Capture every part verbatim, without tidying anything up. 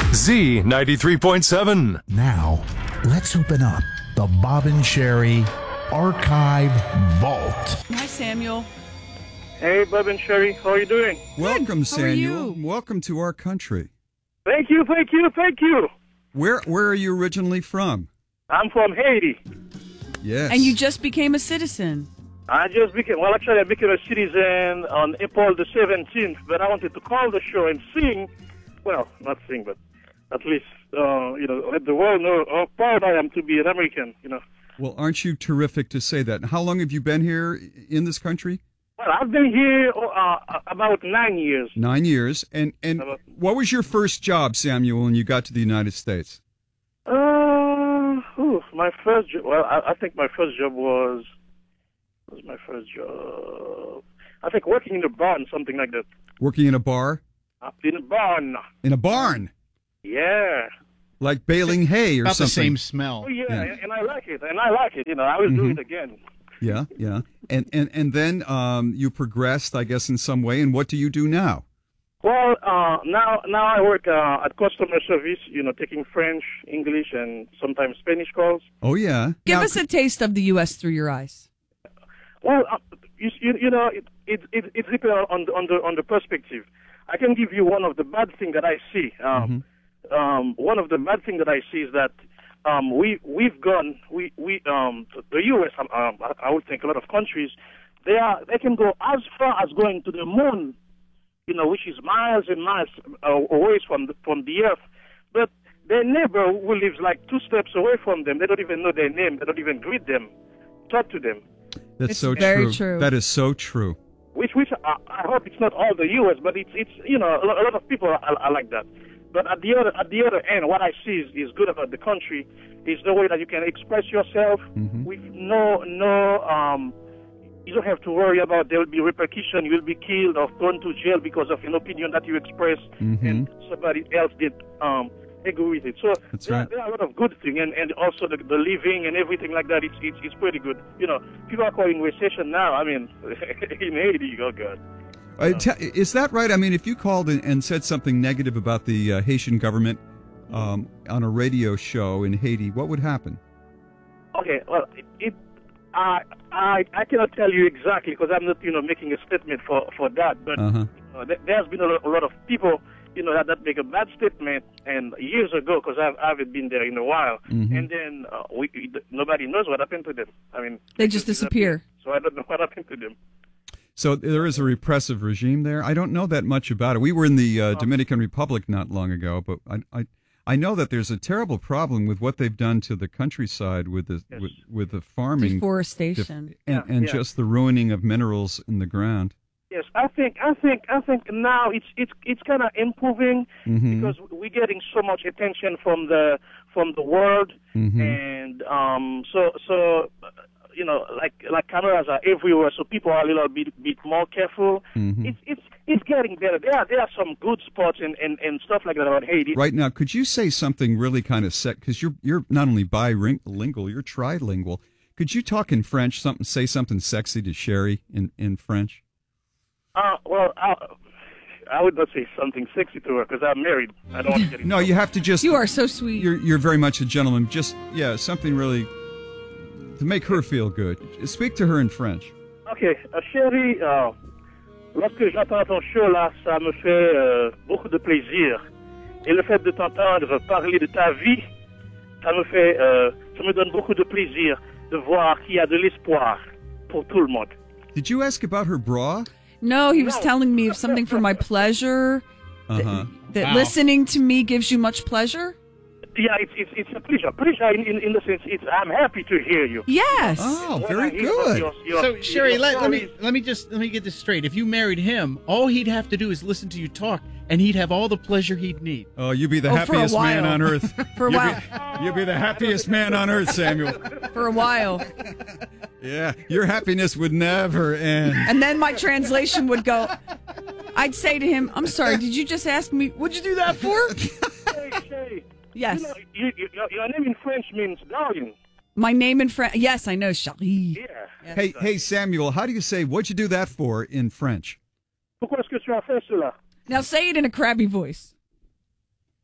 Z ninety-three point seven. Now, let's open up the Bob and Sherry Archive Vault. Hi, Samuel. Hey, Bob and Sherry, how are you doing? Welcome, How are Samuel. you? Welcome to our country. Thank you, thank you, thank you. Where Where are you originally from? I'm from Haiti. Yes. And you just became a citizen. I just became, well, actually, I became a citizen on April the seventeenth, but I wanted to call the show and sing, well, not sing, but at least, uh, you know, let the world know how proud I am to be an American, you know. Well, aren't you terrific to say that? How long have you been here in this country? Well, I've been here uh, about nine years. Nine years. And and About- what was your first job, Samuel, when you got to the United States? Uh, ooh, my first job, well, I, I think my first job was, was my first job, I think working in a barn, something like that. Working in a bar? Uh, In a barn, In a barn? yeah. Like baling hay or About something? the same smell. Oh, yeah, Yeah. and I like it, and I like it, you know, I will do Mhm. it again. Yeah, yeah. And, and, and then um, you progressed, I guess, in some way. And what do you do now? Well, uh, now now I work uh, at customer service, you know, taking French, English, and sometimes Spanish calls. Oh, yeah. Give Now, us a taste of the U S through your eyes. Well, uh, you, you, you know, it it it, it depends on the, on the on the perspective. I can give you one of the bad things that I see. Um, um, one of the bad things that I see is that um, we we've gone we we um, the U S Um, um, I, I would think a lot of countries they are they can go as far as going to the moon, you know, which is miles and miles uh, away from the, from the Earth, but their neighbor who lives like two steps away from them, they don't even know their name, they don't even greet them, talk to them. That's It's so very true. true. That is so true. Which, which I, I hope it's not all the U S, but it's, it's you know, a lot, a lot of people are, are like that. But at the other, at the other end, what I see is, is good about the country is the way that you can express yourself Mhm. with no, no, um, you don't have to worry about there will be repercussion. You will be killed or thrown to jail because of an opinion that you expressed Mhm. and somebody else did um, agree with it. So That's there, right. there are a lot of good things, and, and also the, the living and everything like that. It's, it's it's pretty good. You know, people are calling recession now. I mean, in Haiti, oh God. Uh, te- is that right? I mean, if you called and, and said something negative about the uh, Haitian government um, on a radio show in Haiti, what would happen? Okay, well, it, it I I I cannot tell you exactly because I'm not you know making a statement for for that, but Uh-huh. you know, th- there's been a lot, a lot of people you know that, that make a bad statement, and years ago because I've I haven't been there in a while, Mhm. and then uh, we nobody knows what happened to them. I mean, They just disappear. So I don't know what happened to them. So there is a repressive regime there. I don't know that much about it. We were in the uh, Dominican Republic not long ago, but I, I I know that there's a terrible problem with what they've done to the countryside with the Yes. with, with the farming Deforestation. def- and, Yeah, and yeah. just the ruining of minerals in the ground. Yes, I think I think I think now it's it's it's kind of improving Mhm. because we're getting so much attention from the from the world, Mhm. and um, so so uh, you know like like cameras are everywhere, so people are a little bit bit more careful. Mhm. It's it's it's getting better. There are there are some good spots and, and, and stuff like that about Haiti. Right now, could you say something really kind of set? Because you're you're not only bilingual, you're trilingual. Could you talk in French? Something, say something sexy to Sherry in, in French. Uh, well, I, I would not say something sexy to her because I'm married. I don't want to get No, you have to just. You are so sweet. You're you're very much a gentleman. Just yeah, something really to make her feel good. Speak to her in French. Ok, euh, chérie, euh, lorsque j'entends ton show là, ça me fait euh, beaucoup de plaisir. Et le fait de t'entendre parler de ta vie, ça me fait, euh, ça me donne beaucoup de plaisir de voir qu'il y a de l'espoir pour tout le monde. Did you ask about her bra? No, he was No. telling me of something for my pleasure. Uh huh. That Wow. listening to me gives you much pleasure. Yeah, it's it's, it's a pleasure. Pleasure in, in, in the sense, it's I'm happy to hear you. Yes. Oh, When very I hear good. your- your- So Sherry, your let, let me stories- let me just let me get this straight. If you married him, all he'd have to do is listen to you talk, and he'd have all the pleasure he'd need. Oh, you'd be the Oh, for a happiest man while. on earth. For a You'd while. Be, you'd be the happiest man on earth, Samuel. For a while. Yeah, your happiness would never end. And then my translation would go, I'd say to him, I'm sorry, did you just ask me, what'd you do that for? Hey, Shay, Yes. you know, you, you, your, your name in French means darling. My name in French. Yes, I know, Charlie. Yeah. Hey, hey, Samuel, how do you say "what'd you do that for" in French? Pourquoi est-ce que tu as fait cela? Now say it in a crabby voice.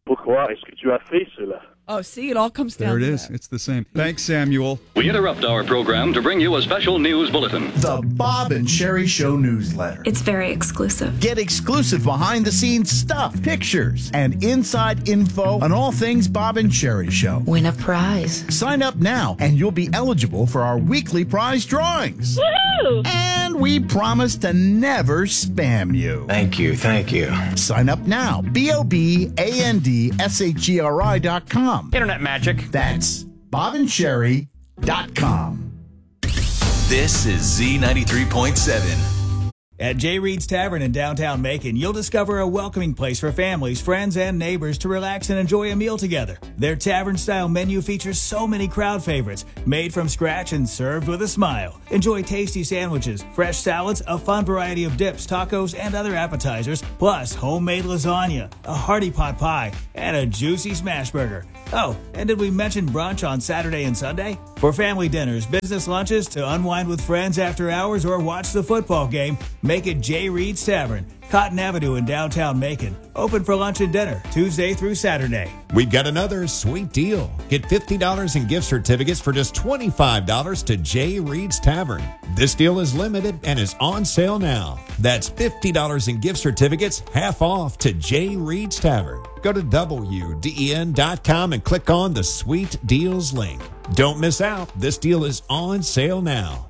Pourquoi est-ce que tu as fait cela? Oh, see, it all comes down There it to is. that. It's the same. Thanks, Samuel. We interrupt our program to bring you a special news bulletin. The Bob and Sherry Show newsletter. It's very exclusive. Get exclusive behind-the-scenes stuff, pictures, and inside info on all things Bob and Sherry Show. Win a prize. Sign up now, and you'll be eligible for our weekly prize drawings. Woohoo! And we promise to never spam you. Thank you, thank you. Sign up now. B O B A N D S H E R I dot com. Internet magic. That's bob and sherry dot com. This is Z ninety-three point seven. At J. Reed's Tavern in downtown Macon, you'll discover a welcoming place for families, friends, and neighbors to relax and enjoy a meal together. Their tavern-style menu features so many crowd favorites, made from scratch and served with a smile. Enjoy tasty sandwiches, fresh salads, a fun variety of dips, tacos, and other appetizers, plus homemade lasagna, a hearty pot pie, and a juicy smash burger. Oh, and did we mention brunch on Saturday and Sunday? For family dinners, business lunches, to unwind with friends after hours, or watch the football game, make it J. Reed's Tavern, Cotton Avenue in downtown Macon. Open for lunch and dinner, Tuesday through Saturday. We've got another sweet deal. Get fifty dollars in gift certificates for just twenty-five dollars to J. Reed's Tavern. This deal is limited and is on sale now. That's fifty dollars in gift certificates, half off to J. Reed's Tavern. Go to W D E N dot com and click on the Sweet Deals link. Don't miss out. This deal is on sale now.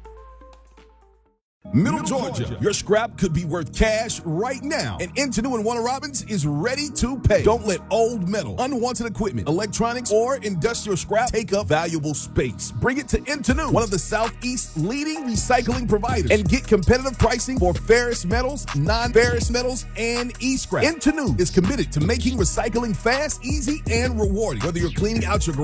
Middle Georgia, your scrap could be worth cash right now. And Intenu and Warner Robins is ready to pay. Don't let old metal, unwanted equipment, electronics, or industrial scrap take up valuable space. Bring it to Intenu, one of the Southeast's leading recycling providers, and get competitive pricing for ferrous metals, non-ferrous metals, and e-scrap. Intenu is committed to making recycling fast, easy, and rewarding. Whether you're cleaning out your garage